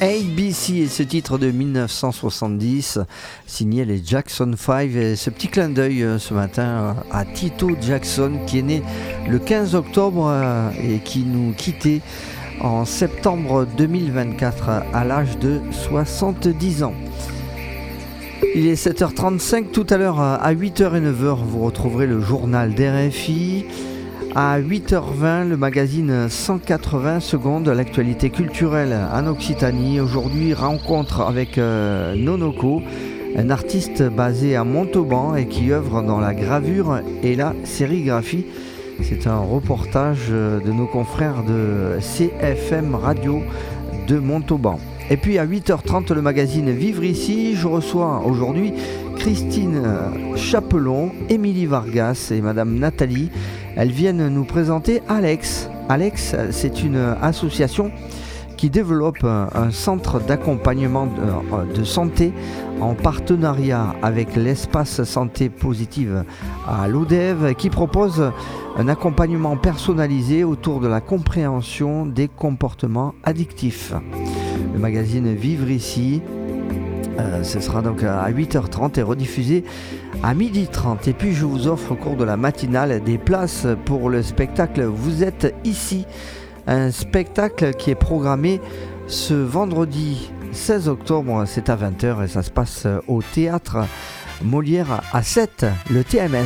ABC et ce titre de 1970 signé les Jackson 5 et ce petit clin d'œil ce matin à Tito Jackson qui est né le 15 octobre et qui nous quittait en septembre 2024 à l'âge de 70 ans. Il est 7h35, tout à l'heure à 8h et 9h vous retrouverez le journal d'RFI. À 8h20, le magazine 180 secondes, l'actualité culturelle en Occitanie. Aujourd'hui, rencontre avec Nonoko, un artiste basé à Montauban et qui œuvre dans la gravure et la sérigraphie. C'est un reportage de nos confrères de CFM Radio de Montauban. Et puis à 8h30, le magazine Vivre ici, je reçois aujourd'hui Christine Chapelon, Émilie Vargas et Madame Nathalie. Elles viennent nous présenter Alex. Alex, c'est une association qui développe un centre d'accompagnement de santé en partenariat avec l'espace santé positive à l'ODEV qui propose un accompagnement personnalisé autour de la compréhension des comportements addictifs. Le magazine Vivre ici, ce sera donc à 8h30 et rediffusé à 12h30. Et puis je vous offre au cours de la matinale des places pour le spectacle Vous êtes ici, un spectacle qui est programmé ce vendredi 16 octobre, c'est à 20h et ça se passe au théâtre Molière à 7, le TMS.